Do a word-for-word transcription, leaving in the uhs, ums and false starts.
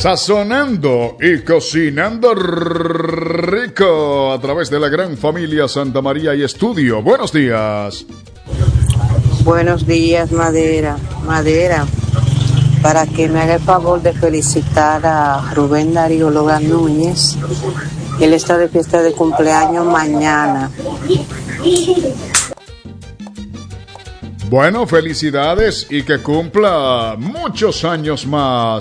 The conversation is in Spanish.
Sazonando y cocinando rico a través de la gran familia Santa María y Estudio. Buenos días. Buenos días, Madera. Madera, para que me haga el favor de felicitar a Rubén Darío Logan Núñez. Él está de fiesta de cumpleaños mañana. Bueno, felicidades y que cumpla muchos años más.